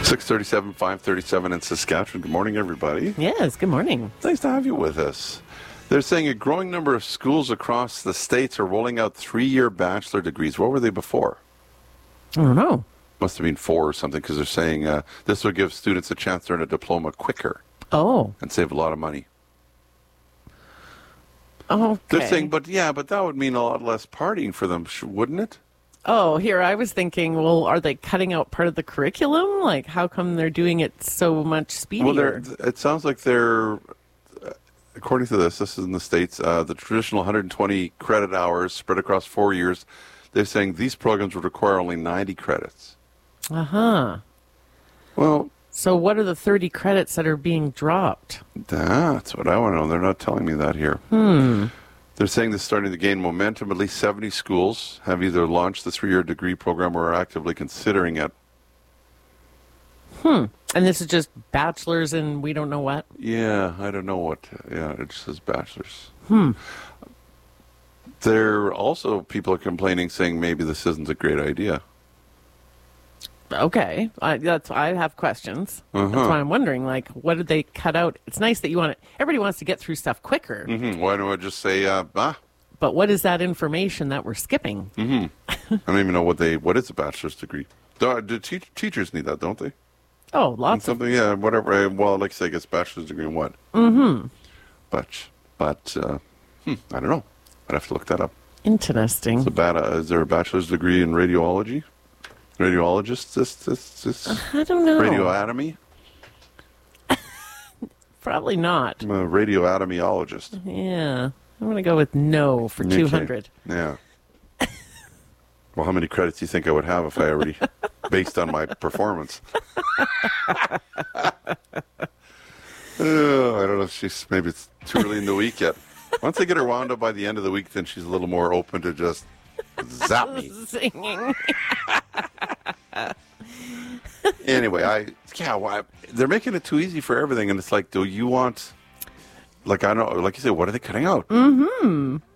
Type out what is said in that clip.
6:37, 5:37 in Saskatchewan. Good morning, everybody. Yes, good morning. Nice to have you with us. They're saying a growing number of schools across the states are rolling out 3-year bachelor degrees. What were they before? I don't know. Must have been 4 or something, because they're saying this will give students a chance to earn a diploma quicker Oh, and save a lot of money. okay. They're saying, but that would mean a lot less partying for them, wouldn't it? Oh, here, I was thinking, well, are they cutting out part of the curriculum? Like, how come they're doing it so much speedier? Well, it sounds like they're, according to this is in the States, the traditional 120 credit hours spread across 4 years. They're saying these programs would require only 90 credits. Uh-huh. Well, So what are the 30 credits that are being dropped? that's what I want to know. They're not telling me that here. They're saying this is starting to gain momentum. At least 70 schools have either launched the 3-year degree program or are actively considering it. And this is just bachelor's in we don't know what? Yeah, I don't know what. Yeah, it just says bachelor's. There also people are complaining, saying maybe this isn't a great idea. Okay. I have questions. Uh-huh. That's why I'm wondering, like, what did they cut out? It's nice that you want it. Everybody wants to get through stuff quicker. Why don't I just say, But what is that information that we're skipping? I don't even know what is a bachelor's degree. Do teachers need that, don't they? Oh, lots of. Something, yeah, whatever. Well, like I say, I guess bachelor's degree in what? But I don't know. I'd have to look that up. Interesting. Is there a bachelor's degree in radiology? Radiologist? This I don't know. radioatomy? Probably not. I'm a radioatomyologist. Yeah. I'm going to go with no for Okay. 200. Yeah. Well, how many credits do you think I would have if I already, based on my performance? I don't know if maybe it's too early in the week yet. Once I get her wound up by the end of the week, then she's a little more open to just zap me. Singing. Anyway, they're making it too easy for everything, and it's like, do you want, like, I don't know, like you said, what are they cutting out?